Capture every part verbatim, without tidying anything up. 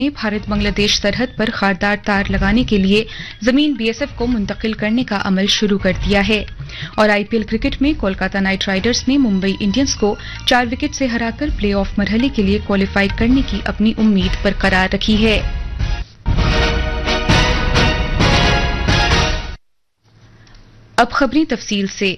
ने भारत बांग्लादेश सरहद पर खारदार तार लगाने के लिए जमीन बीएसएफ को मुंतकिल करने का अमल शुरू कर दिया है। और आईपीएल क्रिकेट में कोलकाता नाइट राइडर्स ने मुंबई इंडियंस को चार विकेट से हराकर प्लेऑफ मरहले के लिए क्वालिफाई करने की अपनी उम्मीद बरकरार रखी है। अब खबरें तफसील से।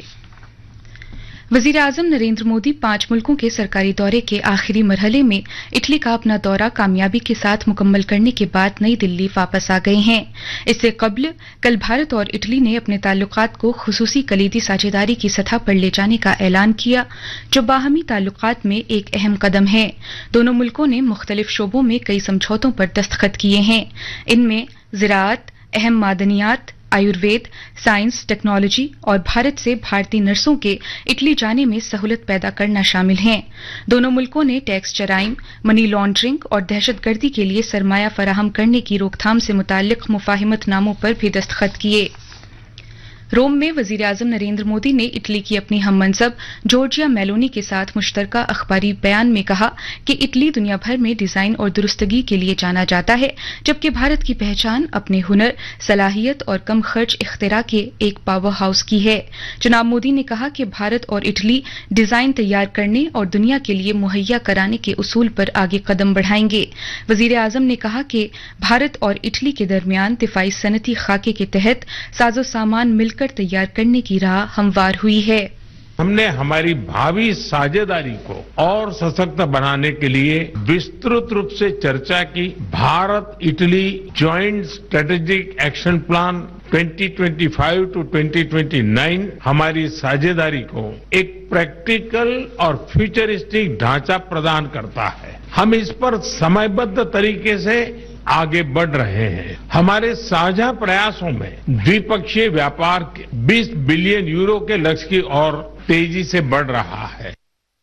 वजीर आजम नरेंद्र मोदी पांच मुल्कों के सरकारी दौरे के आखिरी मरहले में इटली का अपना दौरा कामयाबी के साथ मुकम्मल करने के बाद नई दिल्ली वापस आ गए हैं। इससे कबल कल भारत और इटली ने अपने ताल्लुकात को खुसूसी कलीदी साझेदारी की सतह पर ले जाने का ऐलान किया, जो बाहमी ताल्लुकात में एक अहम कदम है। दोनों मुल्कों ने मुख्तलिफ शोबों में कई समझौतों पर दस्तखत किए हैं। इनमें ज़राअत, अहम मादनियात, आयुर्वेद, साइंस, टेक्नोलॉजी और भारत से भारतीय नर्सों के इटली जाने में सहूलत पैदा करना शामिल हैं। दोनों मुल्कों ने टैक्स जराइम, मनी लॉन्ड्रिंग और दहशतगर्दी के लिए सरमाया फराहम करने की रोकथाम से मुताल्लिक मुफाहिमतनामों पर भी दस्तखत किए। रोम में वजीर आजम नरेंद्र मोदी ने इटली की अपनी हममनसब जॉर्जिया मेलोनी के साथ मुश्तरका अखबारी बयान में कहा कि इटली दुनिया भर में डिजाइन और दुरुस्तगी के लिए जाना जाता है, जबकि भारत की पहचान अपने हुनर, सलाहियत और कम खर्च इख्तिरा के एक पावर हाउस की है। जनाब मोदी ने कहा कि भारत और इटली डिजाइन तैयार करने और दुनिया के लिए मुहैया कराने के उसूल पर आगे कदम बढ़ाएंगे। वजीर आजम ने कहा कि भारत और इटली के दरमियान दिफाई सनती खाके के तहत साजो सामान मिलकर तैयार करने की राह हमवार हुई है। हमने हमारी भावी साझेदारी को और सशक्त बनाने के लिए विस्तृत रूप से चर्चा की। Bharat Italy joint strategic action plan twenty twenty five to twenty twenty nine हमारी साझेदारी को एक प्रैक्टिकल और फ्यूचरिस्टिक ढांचा प्रदान करता है। हम इस पर समयबद्ध तरीके से आगे बढ़ रहे हैं। हमारे साझा प्रयासों में द्विपक्षीय व्यापार के बीस बिलियन यूरो के लक्ष्य की ओर तेजी से बढ़ रहा है।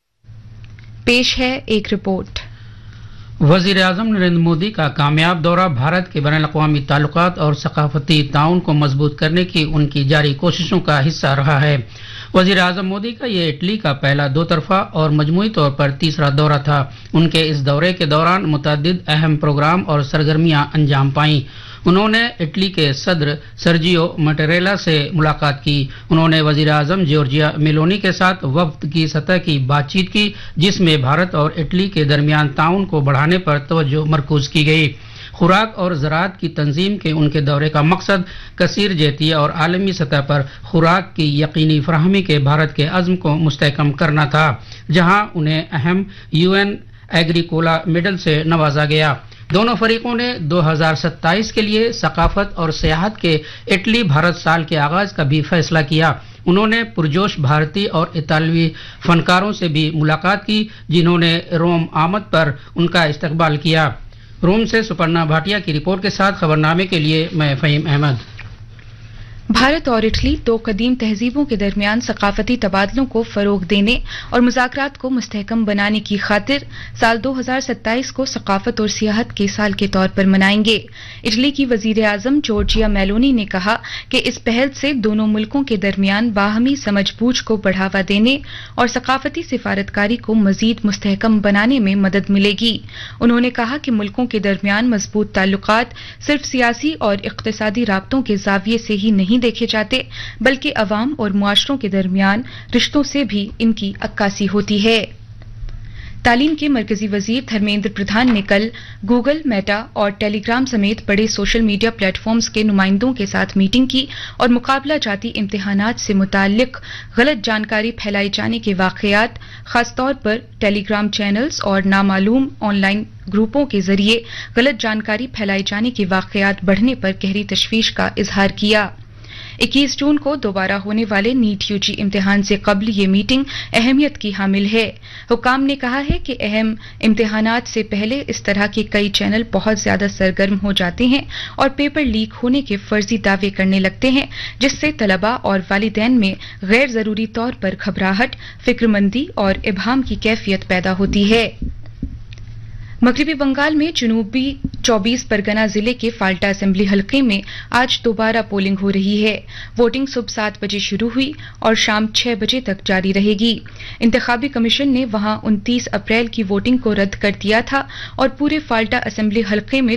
पेश है एक रिपोर्ट। वजीर आजम नरेंद्र मोदी का कामयाब दौरा भारत के बैनुल-अक़वामी ताल्लुकात और सकाफती ताउन को मजबूत करने की उनकी जारी कोशिशों का हिस्सा रहा है। वजीर आजम मोदी का ये इटली का पहला दो तरफा और मजमूई तौर पर तीसरा दौरा था। उनके इस दौरे के दौरान मुतअद्दिद अहम प्रोग्राम और सरगर्मियां अंजाम पाईं। उन्होंने इटली के सदर सर्जियो मटेरेला से मुलाकात की। उन्होंने वजीर आजम जॉर्जिया मेलोनी के साथ वफ्द की सतह की बातचीत की, जिसमें भारत और इटली के दरमियान ताउन को बढ़ाने पर तवज्जो मरकूज की गई। खुराक और ज़राअत की तंजीम के उनके दौरे का मकसद कसीर जेती और आलमी सतह पर खुराक की यकीनी फराहमी के भारत के अज़्म को मुस्तहकम करना था, जहां उन्हें अहम यूएन एग्रीकोला मेडल से नवाजा गया। दोनों फरीकों ने दो हज़ार सत्ताईस के लिए सकाफत और सियाहत के इटली भारत साल के आगाज का भी फैसला किया। उन्होंने पुरजोश भारतीय और इतालवी फनकारों से भी मुलाकात की, जिन्होंने रोम आमद पर उनका इस्तकबाल किया। रोम से सुपर्णा भाटिया की रिपोर्ट के साथ खबरनामे के लिए मैं फहीम अहमद। भारत और इटली दो कदीम तहजीबों के दरमियान सकाफती तबादलों को फरोग देने और मुज़ाकरात को मुस्तहकम बनाने की खातिर साल दो हज़ार सत्ताईस को सकाफत और सियाहत के साल के तौर पर मनाएंगे। इटली की वजीर आजम जॉर्जिया मेलोनी ने कहा कि इस पहल से दोनों मुल्कों के दरमियान बाहमी समझबूझ को बढ़ावा देने और सकाफती सिफारतकारी को मजीद मुस्तहकम बनाने में मदद मिलेगी। उन्होंने कहा कि मुल्कों के दरमियान मजबूत ताल्लुकात सिर्फ सियासी और इक्तिसादी राब्तों के जाविये से ही नहीं देखे जाते, बल्कि अवाम और मुआशरों के दरमियान रिश्तों से भी इनकी अक्कासी होती है। तालीम के मरकजी वजीर धर्मेंद्र प्रधान ने कल गूगल, मेटा और टेलीग्राम समेत बड़े सोशल मीडिया प्लेटफॉर्म्स के नुमाइंदों के साथ मीटिंग की और मुकाबला जाती इम्तिहानात से मुताल्लिक गलत जानकारी फैलाए जाने के वाकयात, खासतौर पर टेलीग्राम चैनल्स और नामालूम ऑनलाइन ग्रुपों के जरिए गलत जानकारी फैलाए जाने के वाकयात बढ़ने पर गहरी तशवीश का इजहार किया। इक्कीस जून को दोबारा होने वाले नीट यूजी इम्तिहान से कबल ये मीटिंग अहमियत की हामिल है। हुकाम ने कहा है कि अहम इम्तिहानात से पहले इस तरह के कई चैनल बहुत ज्यादा सरगर्म हो जाते हैं और पेपर लीक होने के फर्जी दावे करने लगते हैं, जिससे तलबा और वालिदैन में गैर जरूरी तौर पर घबराहट, फिक्रमंदी और इबहाम की कैफियत पैदा होती है। मगरबी बंगाल में जनूबी चौबीस परगना जिले के फाल्टा असेंबली हलके में आज दोबारा पोलिंग हो रही है। वोटिंग सुबह सात बजे शुरू हुई और शाम छह बजे तक जारी रहेगी। इंतखाबी कमीशन ने वहां उनतीस अप्रैल की वोटिंग को रद्द कर दिया था और पूरे फाल्टा असेंबली हलके में